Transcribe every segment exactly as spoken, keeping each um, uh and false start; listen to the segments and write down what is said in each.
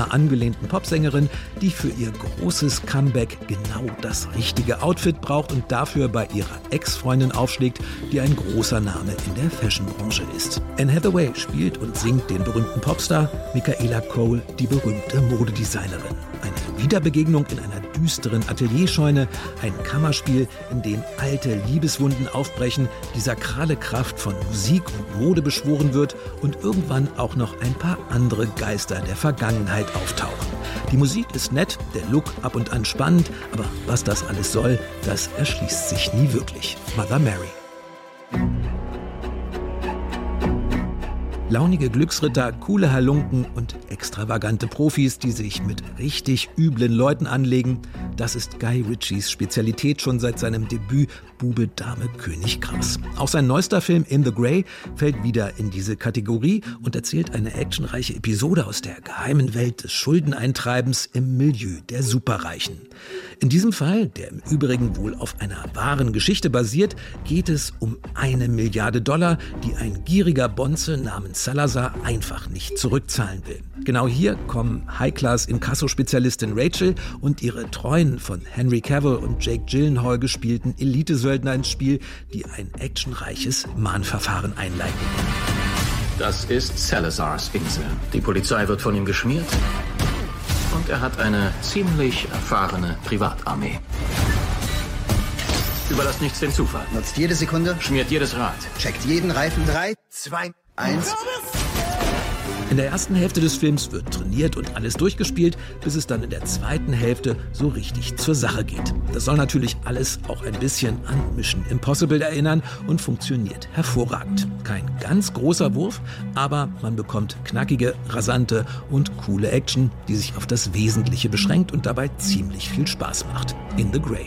Madonna angelehnten Popsängerin, die für ihr großes Comeback genau das richtige Outfit braucht und dafür bei ihrer Ex-Freundin aufschlägt, die ein großer Name in der Fashionbranche ist. Anne Hathaway spielt und singt den berühmten Popstar, Michaela Coel die berühmte Modedesignerin. Eine Wiederbegegnung in einer düsteren Atelierscheune, ein Kammerspiel, in dem alte Liebeswunden aufbrechen, die sakrale Kraft von Musik und Mode beschworen wird und irgendwann auch noch ein paar andere Geister der Vergangenheit auftauchen. Die Musik ist nett, der Look ab und an spannend, aber was das alles soll, das erschließt sich nie wirklich. Mother Mary. Launige Glücksritter, coole Halunken und extravagante Profis, die sich mit richtig üblen Leuten anlegen, das ist Guy Ritchies Spezialität schon seit seinem Debüt Bube, Dame, König, Gras. Auch sein neuester Film In the Grey fällt wieder in diese Kategorie und erzählt eine actionreiche Episode aus der geheimen Welt des Schuldeneintreibens im Milieu der Superreichen. In diesem Fall, der im Übrigen wohl auf einer wahren Geschichte basiert, geht es um eine Milliarde Dollar, die ein gieriger Bonze namens Salazar einfach nicht zurückzahlen will. Genau hier kommen High-Class-Inkasso-Spezialistin Rachel und ihre treuen, von Henry Cavill und Jake Gyllenhaal gespielten Elitesöldner ins Spiel, die ein actionreiches Mahnverfahren einleiten. Das ist Salazars Insel. Die Polizei wird von ihm geschmiert und er hat eine ziemlich erfahrene Privatarmee. Überlasst nichts dem Zufall. Nutzt jede Sekunde. Schmiert jedes Rad. Checkt jeden Reifen. Drei, zwei, eins. In der ersten Hälfte des Films wird trainiert und alles durchgespielt, bis es dann in der zweiten Hälfte so richtig zur Sache geht. Das soll natürlich alles auch ein bisschen an Mission Impossible erinnern und funktioniert hervorragend. Kein ganz großer Wurf, aber man bekommt knackige, rasante und coole Action, die sich auf das Wesentliche beschränkt und dabei ziemlich viel Spaß macht. In the Grey.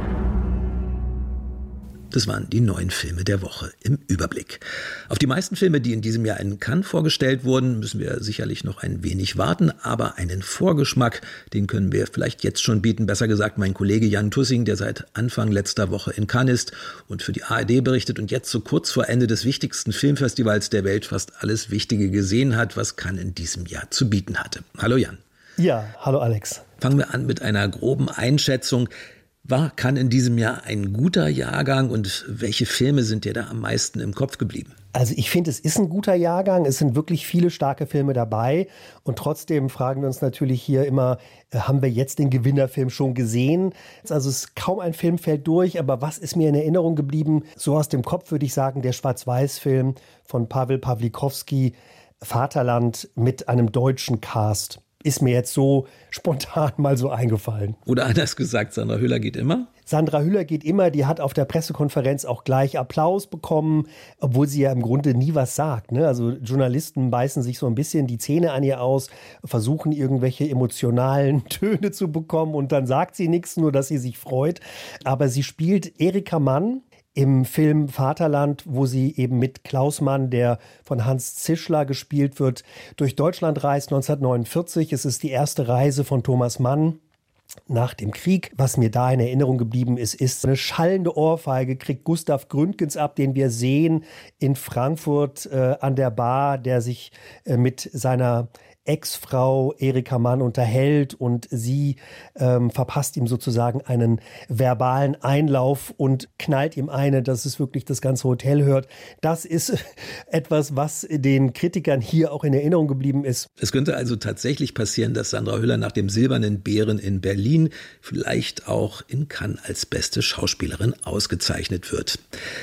Das waren die neuen Filme der Woche im Überblick. Auf die meisten Filme, die in diesem Jahr in Cannes vorgestellt wurden, müssen wir sicherlich noch ein wenig warten. Aber einen Vorgeschmack, den können wir vielleicht jetzt schon bieten. Besser gesagt, mein Kollege Jan Tussing, der seit Anfang letzter Woche in Cannes ist und für die A R D berichtet und jetzt so kurz vor Ende des wichtigsten Filmfestivals der Welt fast alles Wichtige gesehen hat, was Cannes in diesem Jahr zu bieten hatte. Hallo Jan. Ja, hallo Alex. Fangen wir an mit einer groben Einschätzung. War Cannes in diesem Jahr ein guter Jahrgang und welche Filme sind dir da am meisten im Kopf geblieben? Also ich finde, es ist ein guter Jahrgang. Es sind wirklich viele starke Filme dabei. Und trotzdem fragen wir uns natürlich hier immer, haben wir jetzt den Gewinnerfilm schon gesehen? Also es ist kaum ein Film fällt durch, aber was ist mir in Erinnerung geblieben? So aus dem Kopf würde ich sagen, der Schwarz-Weiß-Film von Paweł Pawlikowski, Vaterland mit einem deutschen Cast. Ist mir jetzt so spontan mal so eingefallen. Oder anders gesagt, Sandra Hüller geht immer? Sandra Hüller geht immer, die hat auf der Pressekonferenz auch gleich Applaus bekommen, obwohl sie ja im Grunde nie was sagt. Ne? Also Journalisten beißen sich so ein bisschen die Zähne an ihr aus, versuchen irgendwelche emotionalen Töne zu bekommen und dann sagt sie nichts, nur dass sie sich freut. Aber sie spielt Erika Mann im Film Vaterland, wo sie eben mit Klaus Mann, der von Hans Zischler gespielt wird, durch Deutschland reist neunzehnhundertneunundvierzig. Es ist die erste Reise von Thomas Mann nach dem Krieg. Was mir da in Erinnerung geblieben ist, ist eine schallende Ohrfeige, kriegt Gustav Gründgens ab, den wir sehen in Frankfurt äh, an der Bar, der sich äh, mit seiner Ex-Frau Erika Mann unterhält und sie ähm, verpasst ihm sozusagen einen verbalen Einlauf und knallt ihm eine, dass es wirklich das ganze Hotel hört. Das ist etwas, was den Kritikern hier auch in Erinnerung geblieben ist. Es könnte also tatsächlich passieren, dass Sandra Hüller nach dem Silbernen Bären in Berlin vielleicht auch in Cannes als beste Schauspielerin ausgezeichnet wird.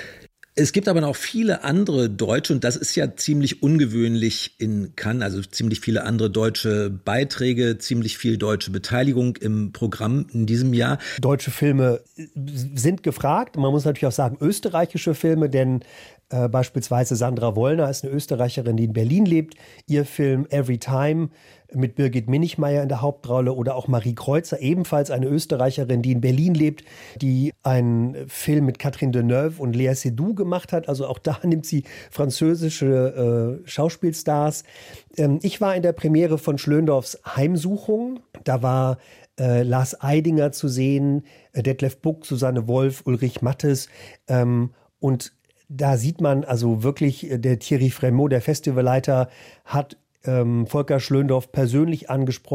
Es gibt aber noch viele andere Deutsche, und das ist ja ziemlich ungewöhnlich in Cannes, also ziemlich viele andere deutsche Beiträge, ziemlich viel deutsche Beteiligung im Programm in diesem Jahr. Deutsche Filme sind gefragt. Man muss natürlich auch sagen, österreichische Filme, denn äh, beispielsweise Sandra Wollner ist eine Österreicherin, die in Berlin lebt. Ihr Film Every Time mit Birgit Minichmeier in der Hauptrolle oder auch Marie Kreuzer, ebenfalls eine Österreicherin, die in Berlin lebt, die einen Film mit Catherine Deneuve und Léa Seydoux gemacht hat. Also auch da nimmt sie französische äh, Schauspielstars. Ähm, ich war in der Premiere von Schlöndorffs Heimsuchung. Da war äh, Lars Eidinger zu sehen, äh, Detlef Buck, Susanne Wolf, Ulrich Mattes ähm, und da sieht man also wirklich, der Thierry Frémaux, der Festivalleiter, hat ähm, Volker Schlöndorff persönlich angesprochen.